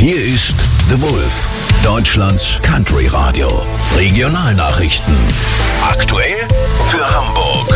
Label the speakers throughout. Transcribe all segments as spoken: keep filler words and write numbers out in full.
Speaker 1: Hier ist The Wolf, Deutschlands Country Radio. Regionalnachrichten. Aktuell für Hamburg.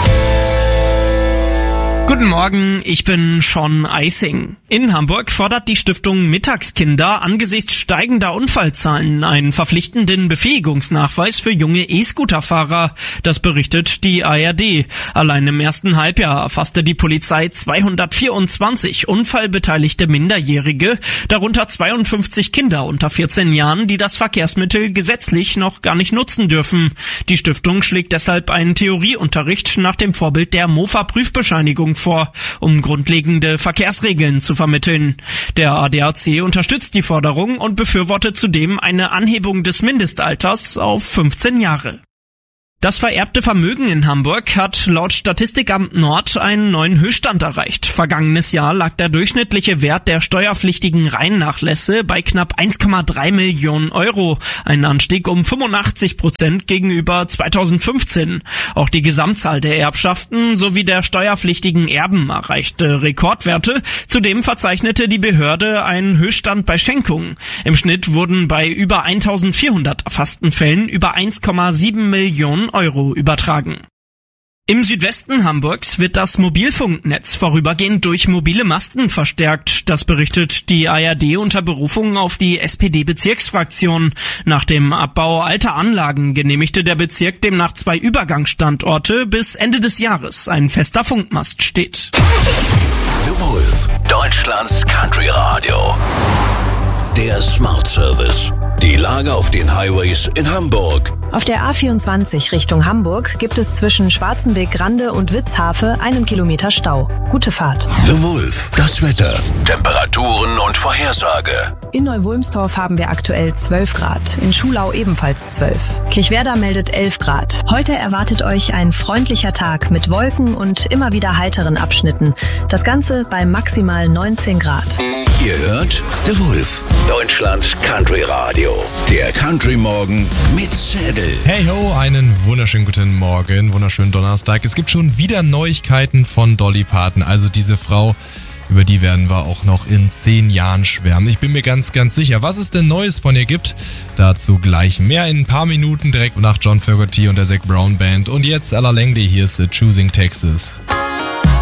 Speaker 2: Guten Morgen, ich bin Sean Eising. In Hamburg fordert die Stiftung Mittagskinder angesichts steigender Unfallzahlen einen verpflichtenden Befähigungsnachweis für junge E-Scooter-Fahrer. Das berichtet die A R D. Allein im ersten Halbjahr erfasste die Polizei zweihundertvierundzwanzig unfallbeteiligte Minderjährige, darunter zweiundfünfzig Kinder unter vierzehn Jahren, die das Verkehrsmittel gesetzlich noch gar nicht nutzen dürfen. Die Stiftung schlägt deshalb einen Theorieunterricht nach dem Vorbild der Mofa-Prüfbescheinigung vor, um grundlegende Verkehrsregeln zu vermitteln. Der A D A C unterstützt die Forderung und befürwortet zudem eine Anhebung des Mindestalters auf fünfzehn Jahre. Das vererbte Vermögen in Hamburg hat laut Statistikamt Nord einen neuen Höchststand erreicht. Vergangenes Jahr lag der durchschnittliche Wert der steuerpflichtigen Reinnachlässe bei knapp eins Komma drei Millionen Euro, ein Anstieg um fünfundachtzig Prozent gegenüber zweitausendfünfzehn. Auch die Gesamtzahl der Erbschaften sowie der steuerpflichtigen Erben erreichte Rekordwerte. Zudem verzeichnete die Behörde einen Höchststand bei Schenkungen. Im Schnitt wurden bei über eintausendvierhundert erfassten Fällen über eins Komma sieben Millionen Euro übertragen. Im Südwesten Hamburgs wird das Mobilfunknetz vorübergehend durch mobile Masten verstärkt. Das berichtet die A R D unter Berufung auf die S P D-Bezirksfraktion. Nach dem Abbau alter Anlagen genehmigte der Bezirk demnach zwei Übergangsstandorte, bis Ende des Jahres ein fester Funkmast steht.
Speaker 1: The Wolf, Deutschlands Country Radio. Der Smart Service. Die Lage auf den Highways in Hamburg.
Speaker 3: Auf der A vierundzwanzig Richtung Hamburg gibt es zwischen Schwarzenbeek-Grande und Witzhafe einen Kilometer Stau. Gute Fahrt.
Speaker 1: The Wolf, das Wetter, Temperaturen und Vorhersage.
Speaker 3: In Neu-Wulmstorf haben wir aktuell zwölf Grad, in Schulau ebenfalls zwölf. Kirchwerder meldet elf Grad. Heute erwartet euch ein freundlicher Tag mit Wolken und immer wieder heiteren Abschnitten. Das Ganze bei maximal neunzehn Grad.
Speaker 1: Ihr hört The Wolf, Deutschlands Country Radio. Der Country Morgen mit Zedel.
Speaker 4: Hey ho, einen wunderschönen guten Morgen, wunderschönen Donnerstag. Es gibt schon wieder Neuigkeiten von Dolly Parton, also diese Frau, über die werden wir auch noch in zehn Jahren schwärmen. Ich bin mir ganz, ganz sicher, was es denn Neues von ihr gibt. Dazu gleich mehr in ein paar Minuten direkt nach John Fogerty und der Zac Brown Band. Und jetzt Ella Langley, hier ist Choosing Texas.